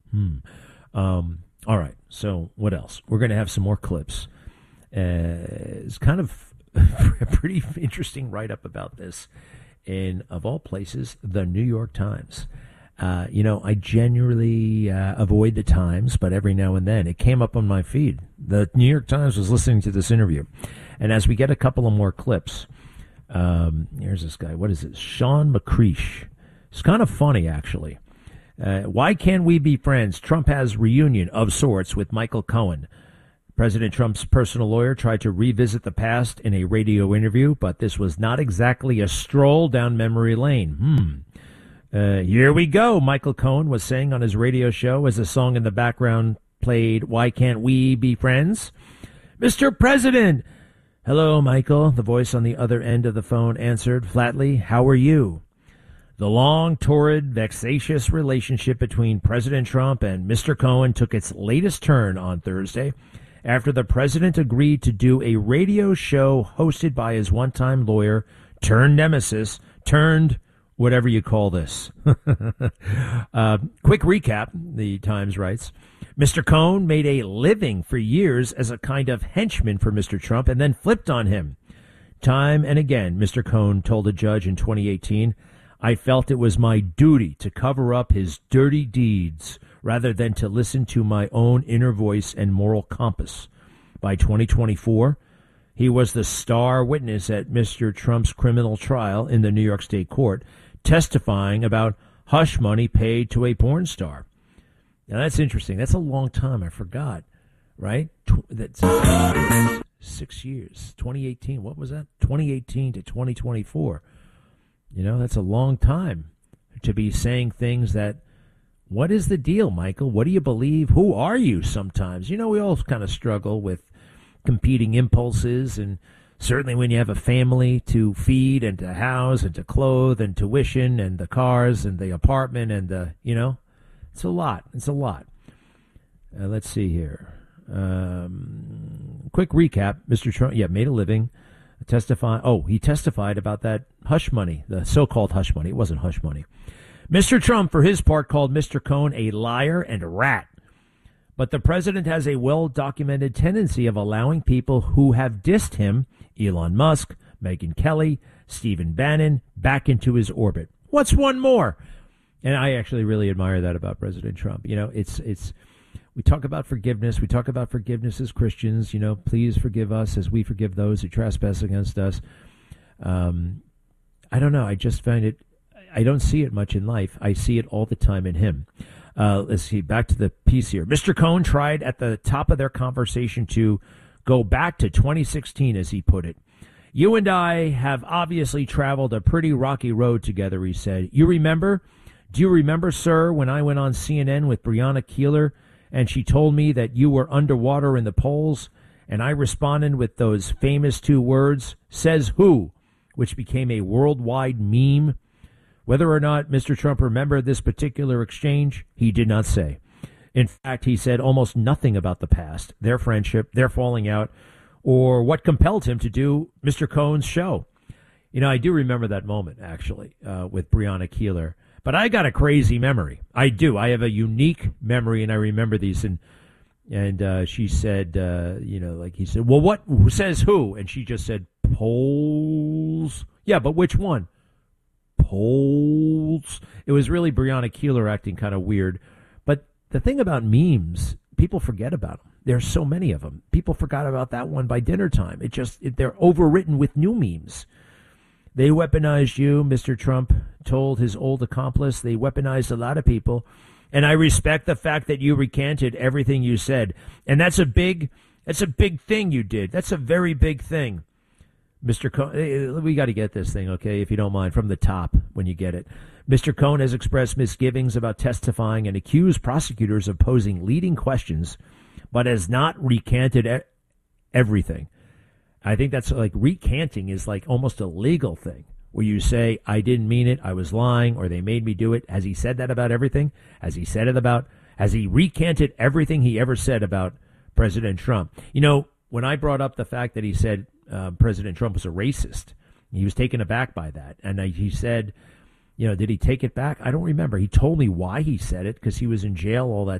All right. So what else? We're going to have some more clips. It's kind of a pretty interesting write-up about this in, of all places, the New York Times. I generally avoid the Times, but every now and then it came up on my feed. The New York Times was listening to this interview. And as we get a couple of more clips, here's this guy. What is it? Sean McCreesh. It's kind of funny, actually. Why can't we be friends? Trump has reunion of sorts with Michael Cohen. President Trump's personal lawyer tried to revisit the past in a radio interview, but this was not exactly a stroll down memory lane. Here we go, Michael Cohen was saying on his radio show as a song in the background played, Why Can't We Be Friends? Mr. President! Hello, Michael, the voice on the other end of the phone answered flatly. How are you? The long, torrid, vexatious relationship between President Trump and Mr. Cohen took its latest turn on Thursday after the president agreed to do a radio show hosted by his one-time lawyer turned nemesis, turned whatever you call this. Quick recap, the Times writes. Mr. Cohen made a living for years as a kind of henchman for Mr. Trump and then flipped on him. Time and again, Mr. Cohen told a judge in 2018, I felt it was my duty to cover up his dirty deeds rather than to listen to my own inner voice and moral compass. By 2024, he was the star witness at Mr. Trump's criminal trial in the New York State court, testifying about hush money paid to a porn star. Now, that's interesting. That's a long time. I forgot, right? That's 6 years. 2018. What was that? 2018 to 2024. That's a long time to be saying things that, what is the deal, Michael? What do you believe? Who are you sometimes? We all kind of struggle with competing impulses, and certainly when you have a family to feed and to house and to clothe and tuition and the cars and the apartment and it's a lot. It's a lot. Let's see here. Quick recap. Mr. Trump, made a living. He testified about that hush money, the so-called hush money. It wasn't hush money. Mr. Trump, for his part, called Mr. Cohen a liar and a rat. But the president has a well-documented tendency of allowing people who have dissed him, Elon Musk, Megyn Kelly, Stephen Bannon, back into his orbit. What's one more? And I actually really admire that about President Trump. We talk about forgiveness. We talk about forgiveness as Christians. Please forgive us as we forgive those who trespass against us. I don't know. I just find it, I don't see it much in life. I see it all the time in him. Let's see, back to the piece here. Mr. Cohen tried at the top of their conversation to go back to 2016, as he put it. You and I have obviously traveled a pretty rocky road together, he said. Do you remember, sir, when I went on CNN with Breonna Keeler and she told me that you were underwater in the polls, and I responded with those famous two words, says who, which became a worldwide meme? Whether or not Mr. Trump remembered this particular exchange, he did not say. In fact, he said almost nothing about the past, their friendship, their falling out, or what compelled him to do Mr. Cohen's show. I do remember that moment, actually, with Breonna Keeler. But I got a crazy memory. I do. I have a unique memory, and I remember these. And she said, he said, well, what says who? And she just said, polls. Yeah, but which one? Polls. It was really Breonna Keeler acting kind of weird. But the thing about memes, people forget about them. There's so many of them. People forgot about that one by dinner time. They're overwritten with new memes. They weaponized you, Mr. Trump told his old accomplice. They weaponized a lot of people. And I respect the fact that you recanted everything you said. And that's a big thing you did. That's a very big thing. Mr. Cohen, we got to get this thing, okay, if you don't mind, from the top when you get it. Mr. Cohen has expressed misgivings about testifying and accused prosecutors of posing leading questions, but has not recanted everything. I think that's like recanting is like almost a legal thing where you say, I didn't mean it, I was lying, or they made me do it. Has he said that about everything? Has he recanted everything he ever said about President Trump? When I brought up the fact that he said President Trump was a racist, he was taken aback by that. And he said, did he take it back? I don't remember. He told me why he said it, because he was in jail all